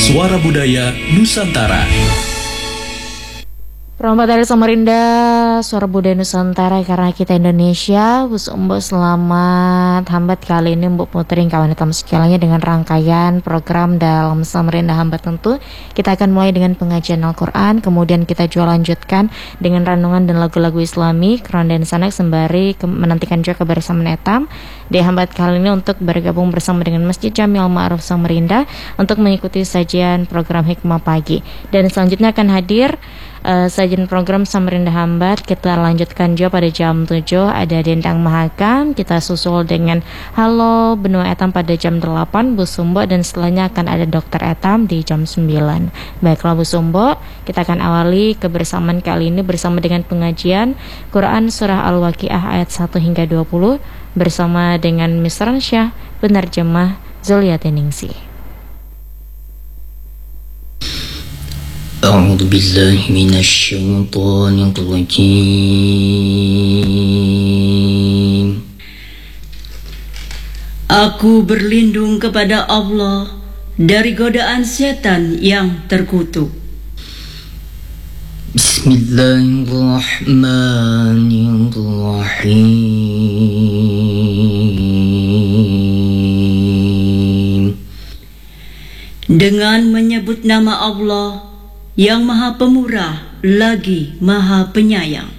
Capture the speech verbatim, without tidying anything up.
Suara Budaya Nusantara. Selamat dari Samarinda, Suara Budaya Nusantara, karena kita Indonesia. Bus Mbok selamat hambat kali ini Mbok puterin kawan hitam sekaliannya dengan rangkaian program dalam Samarinda Hambat. Tentu kita akan mulai dengan pengajian Al-Quran, kemudian kita juga lanjutkan dengan renungan dan lagu-lagu Islami, Quran dan Sanak, sembari ke- menantikan juga kebersamaan etam di Hambat kali ini untuk bergabung bersama dengan Masjid Jami Al-Ma'ruf Samarinda untuk mengikuti sajian program Hikmah Pagi. Dan selanjutnya akan hadir Uh, sajian program Samarinda Hambat. Kita lanjutkan juga pada jam tujuh ada Dendang Mahakam. Kita susul dengan Halo Benua Etam pada jam delapan Bu Sumbo, dan setelahnya akan ada Dokter Etam di jam sembilan. Baiklah Bu Sumbo, kita akan awali kebersamaan kali ini bersama dengan pengajian Quran Surah Al-Waqiah ayat satu hingga dua puluh bersama dengan Mister Syah, penerjemah Zuliati Ningsih. أعوذ بالله من الشيطان الرجيم. Aku berlindung kepada Allah dari godaan setan yang terkutuk. Bismillahirrahmanirrahim. Dengan menyebut nama Allah yang Maha Pemurah lagi Maha Penyayang.